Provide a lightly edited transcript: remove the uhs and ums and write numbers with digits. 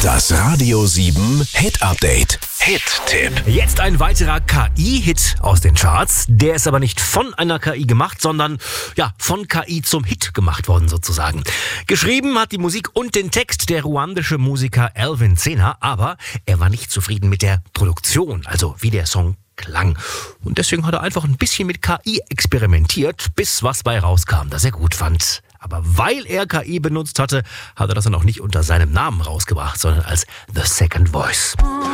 Das Radio 7 Hit Update. Hit-Tipp. Jetzt ein weiterer KI-Hit aus den Charts. Der ist aber nicht von einer KI gemacht, sondern von KI zum Hit gemacht worden sozusagen. Geschrieben hat die Musik und den Text der ruandische Musiker Alvin Zena, aber er war nicht zufrieden mit der Produktion, also wie der Song klang. Und deswegen hat er einfach ein bisschen mit KI experimentiert, bis was bei rauskam, das er gut fand. Aber weil er KI benutzt hatte, hat er das dann auch nicht unter seinem Namen rausgebracht, sondern als The Second Voice.